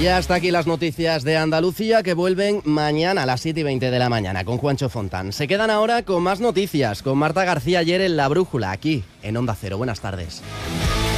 Y hasta aquí las noticias de Andalucía, que vuelven mañana a las 7:20 de la mañana con Juancho Fontán. Se quedan ahora con más noticias, con Marta García ayer en La Brújula, aquí en Onda Cero. Buenas tardes.